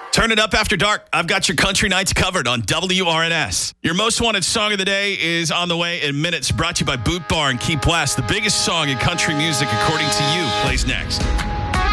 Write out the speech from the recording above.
Turn it up after dark. I've got your country nights covered on WRNS. Your most wanted song of the day is on the way in minutes. Brought to you by Boot Bar and Key West. The biggest song in country music, according to you, plays next.